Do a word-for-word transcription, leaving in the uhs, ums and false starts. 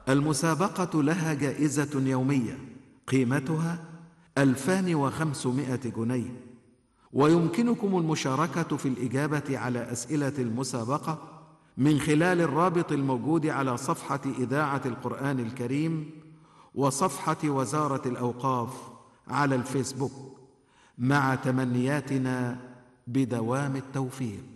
المسابقة لها جائزة يومية قيمتها ألفان وخمسمائة جنيه، ويمكنكم المشاركة في الإجابة على أسئلة المسابقة من خلال الرابط الموجود على صفحة إذاعة القرآن الكريم وصفحة وزارة الأوقاف على الفيسبوك، مع تمنياتنا بدوام التوفيق.